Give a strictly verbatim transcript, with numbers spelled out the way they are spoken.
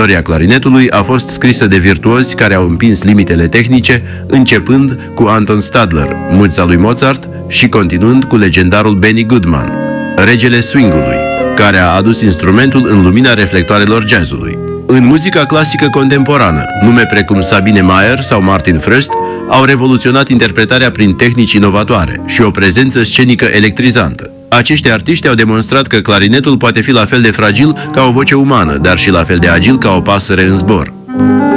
Istoria clarinetului a fost scrisă de virtuozi care au împins limitele tehnice, începând cu Anton Stadler, mulța lui Mozart, și continuând cu legendarul Benny Goodman, regele swingului, care a adus instrumentul în lumina reflectoarelor jazzului. În muzica clasică contemporană, nume precum Sabine Mayer sau Martin Fröst au revoluționat interpretarea prin tehnici inovatoare și o prezență scenică electrizantă. Acești artiști au demonstrat că clarinetul poate fi la fel de fragil ca o voce umană, dar și la fel de agil ca o pasăre în zbor.